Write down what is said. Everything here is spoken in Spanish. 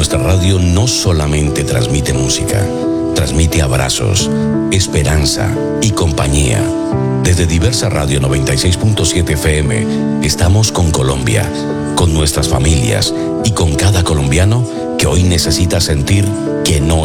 nuestra radio no solamente transmite música, transmite abrazos, esperanza y compañía. Desde Diversa Radio 96.7 FM estamos con Colombia, con nuestras familias y con cada colombiano que hoy necesita sentir que no